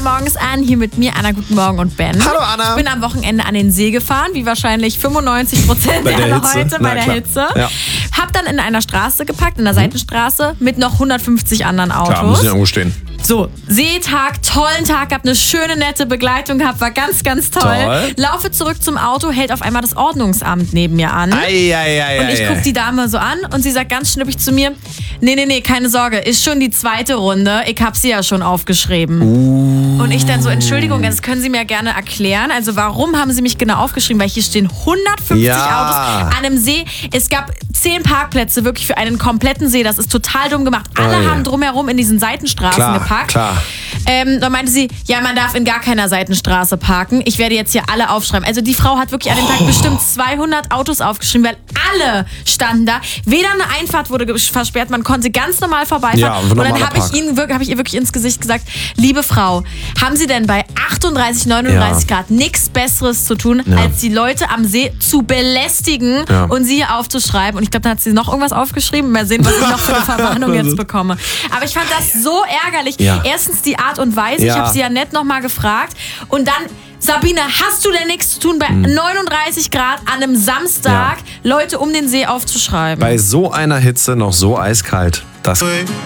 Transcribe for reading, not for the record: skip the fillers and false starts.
morgens an. Hier mit mir, Anna, guten Morgen und Ben. Hallo Anna. Ich bin am Wochenende an den See gefahren, wie wahrscheinlich 95% der Leute bei der Hitze. Ja. Hab dann in einer Straße geparkt, in der Seitenstraße, mit noch 150 anderen Autos. Klar, müssen ja irgendwo stehen. So, Seetag, tollen Tag gehabt, eine schöne, nette Begleitung gehabt, war ganz, ganz toll. Laufe zurück zum Auto, hält auf einmal das Ordnungsamt neben mir an. Und ich gucke die Dame so an und sie sagt ganz schnippig zu mir, nee, keine Sorge, ist schon die zweite Runde, ich habe sie ja schon aufgeschrieben. Und ich dann so, Entschuldigung, das können Sie mir gerne erklären, also warum haben Sie mich genau aufgeschrieben, weil hier stehen 150 Autos an einem See, es gab 10 Parkplätze wirklich für einen kompletten See, das ist total dumm gemacht. Alle haben drumherum in diesen Seitenstraßen geparkt. Klar. Dann meinte sie, ja, man darf in gar keiner Seitenstraße parken. Ich werde jetzt hier alle aufschreiben. Also die Frau hat wirklich an dem Tag bestimmt 200 Autos aufgeschrieben, weil alle standen da. Weder eine Einfahrt wurde versperrt, man konnte ganz normal vorbeifahren. Ja, und dann habe ich ihr wirklich ins Gesicht gesagt, liebe Frau, haben Sie denn bei 38, 39 Grad nichts Besseres zu tun, als die Leute am See zu belästigen und sie hier aufzuschreiben? Und ich glaube, dann hat sie noch irgendwas aufgeschrieben. Mal sehen, was ich noch für eine Verwarnung jetzt bekomme. Aber ich fand das so ärgerlich. Ja. Erstens die Art und Weise. Ich habe sie ja nett nochmal gefragt. Und dann, Sabine, hast du denn nichts zu tun, bei 39 Grad an einem Samstag Leute um den See aufzuschreiben? Bei so einer Hitze noch so eiskalt. Das